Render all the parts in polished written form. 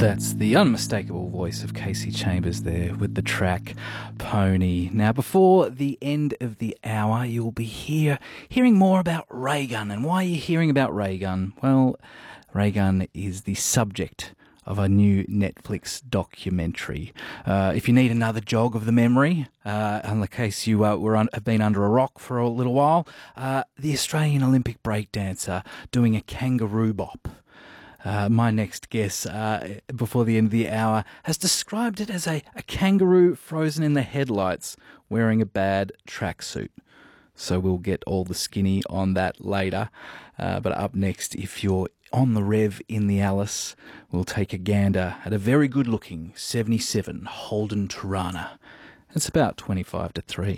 That's the unmistakable voice of Casey Chambers there with the track Pony. Now, before the end of the hour, you'll be hearing more about Raygun. And why are you hearing about Raygun? Well, Raygun is the subject of a new Netflix documentary. If you need another jog of the memory, in the case you have been under a rock for a little while, the Australian Olympic breakdancer doing a kangaroo bop. My next guest, before the end of the hour, has described it as a kangaroo frozen in the headlights wearing a bad tracksuit. So we'll get all the skinny on that later. But up next, if you're on the rev in the Alice, we'll take a gander at a very good-looking 77 Holden Torana. It's about 25 to 3.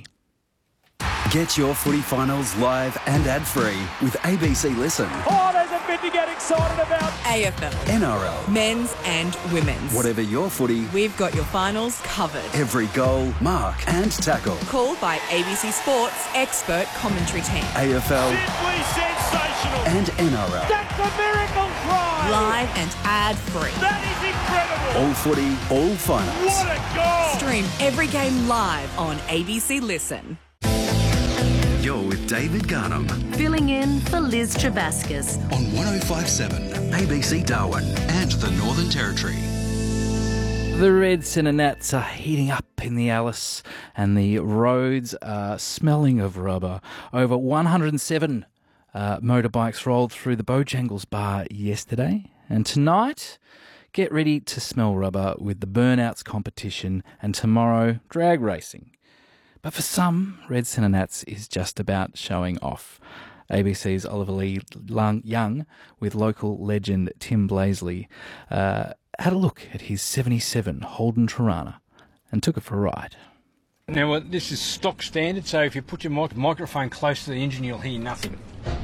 Get your footy finals live and ad-free with ABC Listen. Oh, there's a bit to get excited about. AFL, NRL, men's and women's. Whatever your footy, we've got your finals covered. Every goal, mark and tackle. Called by ABC Sports expert commentary team. AFL. Simply sensational. And NRL. That's a miracle try. Live and ad-free. That is incredible. All footy, all finals. What a goal. Stream every game live on ABC Listen. You're with David Garnham. Filling in for Liz Trebaskas. On 105.7 ABC Darwin and the Northern Territory. The Reds and the Nats are heating up in the Alice and the roads are smelling of rubber. Over 107 motorbikes rolled through the Bojangles bar yesterday. And tonight, get ready to smell rubber with the Burnouts competition and tomorrow, drag racing. But for some, Red Centre Nats is just about showing off. ABC's Oliver Lee Young with local legend Tim Blaisley had a look at his 77 Holden Torana and took it for a ride. Now, this is stock standard, so if you put your microphone close to the engine, you'll hear nothing.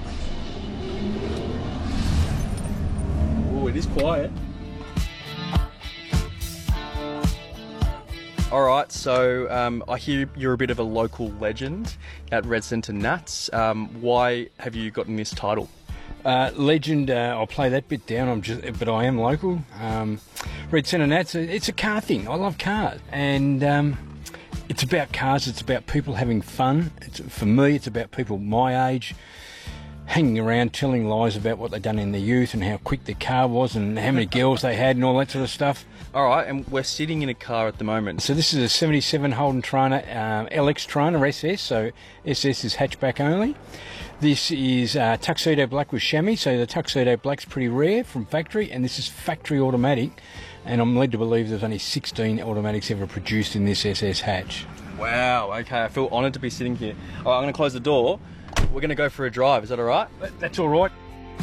Oh, it is quiet. All right, so I hear you're a bit of a local legend at Red Centre Nats. Why have you gotten this title? Legend, I'll play that bit down, but I am local. Red Centre Nats, it's a car thing. I love cars. And it's about cars, it's about people having fun. For me, it's about people my age hanging around telling lies about what they've done in their youth and how quick their car was and how many girls they had and all that sort of stuff. All right, and we're sitting in a car at the moment. So this is a 77 Holden Torana, LX Torana SS, so SS is hatchback only. This is tuxedo black with chamois, so the tuxedo black's pretty rare from factory, and this is factory automatic, and I'm led to believe there's only 16 automatics ever produced in this SS hatch. Wow, okay, I feel honoured to be sitting here. All right, I'm going to close the door. We're going to go for a drive, is that all right? That's all right.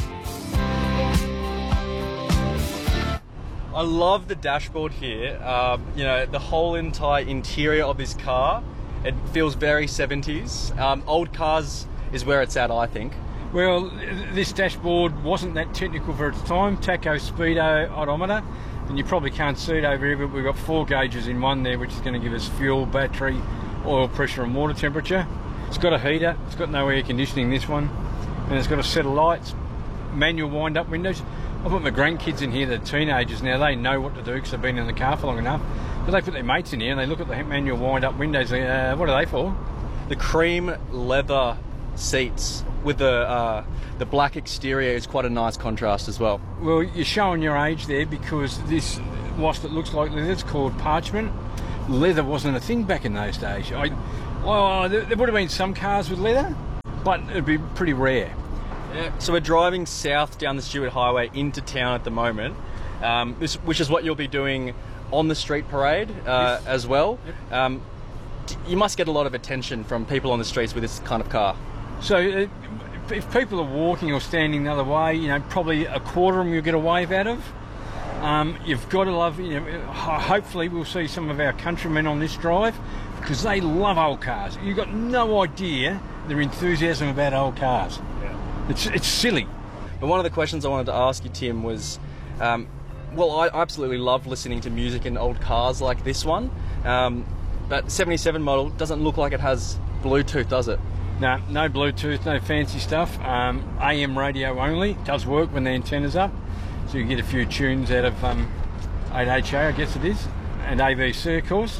I love the dashboard here. You know, the whole entire interior of this car, it feels very 70s. Old cars is where it's at, I think. Well, this dashboard wasn't that technical for its time. Taco Speedo odometer, and you probably can't see it over here, but we've got 4 gauges in one there, which is going to give us fuel, battery, oil pressure and water temperature. It's got a heater, it's got no air conditioning, this one, and it's got a set of lights, manual wind-up windows. I've put my grandkids in here, they're teenagers now, they know what to do because they've been in the car for long enough. But they put their mates in here and they look at the manual wind-up windows, what are they for? The cream leather seats with the black exterior is quite a nice contrast as well. Well, you're showing your age there because this, whilst it looks like leather, it's called parchment. Leather wasn't a thing back in those days. There would have been some cars with leather, but it'd be pretty rare. Yeah. So we're driving south down the Stuart Highway into town at the moment, which is what you'll be doing on the street parade Yes. as well. Yep. You must get a lot of attention from people on the streets with this kind of car. So if people are walking or standing the other way, you know, probably a quarter of them you'll get a wave out of. You've got to love, you know, hopefully we'll see some of our countrymen on this drive because they love old cars. You've got no idea their enthusiasm about old cars. Yeah. It's silly. But one of the questions I wanted to ask you, Tim, was, well, I absolutely love listening to music in old cars like this one, but 77 model doesn't look like it has Bluetooth, does it? No Bluetooth, no fancy stuff. AM radio only. It does work when the antenna's up, so you get a few tunes out of 8HA, I guess it is, and ABC, of course.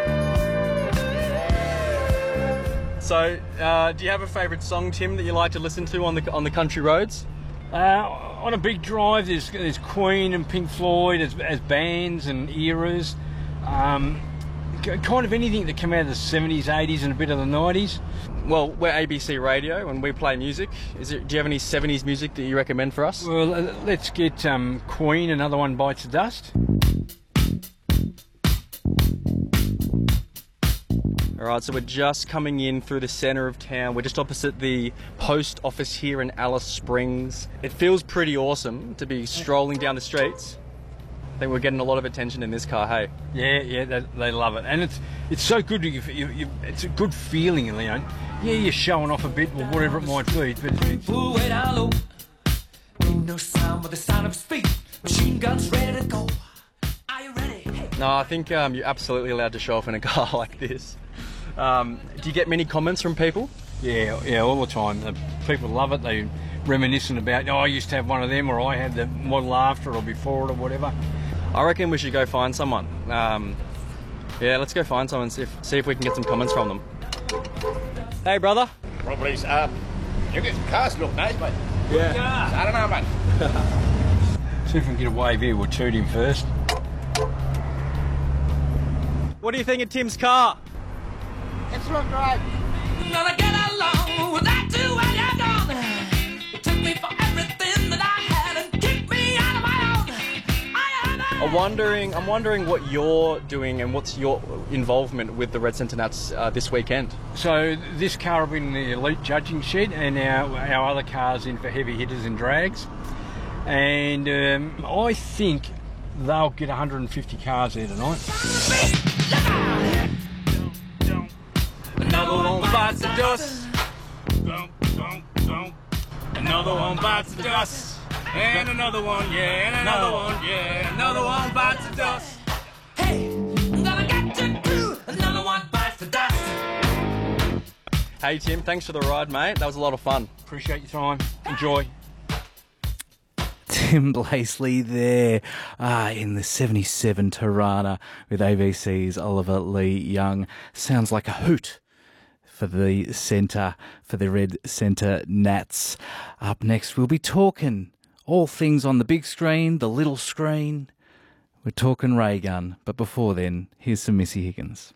So, do you have a favourite song, Tim, that you like to listen to on the country roads? On a big drive, there's Queen and Pink Floyd as bands and eras. Kind of anything that came out of the 70s, 80s and a bit of the 90s. Well, we're ABC Radio and we play music. Do you have any 70s music that you recommend for us? Well, let's get Queen, Another One Bites the Dust. Alright, so we're just coming in through the centre of town. We're just opposite the post office here in Alice Springs. It feels pretty awesome to be strolling down the streets. I think we're getting a lot of attention in this car, hey? Yeah, they love it. And it's so good, it's a good feeling, you know. Yeah, you're showing off a bit or whatever it might be, but it's... Ooh, way down low. Ain't no sound but the sound of speed. Machine guns ready to go. Are you ready? Hey. No, I think you're absolutely allowed to show off in a car like this. Do you get many comments from people? Yeah, all the time. People love it. They reminiscent about, I used to have one of them, or I had the model after it or before it or whatever. I reckon we should go find someone. Yeah, let's go find someone and see if we can get some comments from them. Hey, brother. Probably, you get some cars look nice, mate. Yeah. I don't know, mate. See if we can get a wave here. We'll toot him first. What do you think of Tim's car? It's look right. Gonna get along without you when you're gone. You took me for everything that I had and kicked me out of my own. I'm wondering what you're doing and what's your involvement with the Red Centre Nats this weekend. So this car will be in the elite judging shed, and our other cars in for heavy hitters and drags. And I think they'll get 150 cars there tonight. Another one bites the dust. Another one bites the dust. And another one, yeah, and another one, yeah. Another one bites the dust. Hey, I'm gonna get you. Another one bites the dust. Hey, Tim, thanks for the ride, mate. That was a lot of fun. Appreciate your time. Enjoy. Tim Blaisley there in the 77 Tirana with ABC's Oliver Lee Young. Sounds like a hoot for the centre, for the Red Centre Nats. Up next, we'll be talking all things on the big screen, the little screen. We're talking ray gun, but before then, here's some Missy Higgins.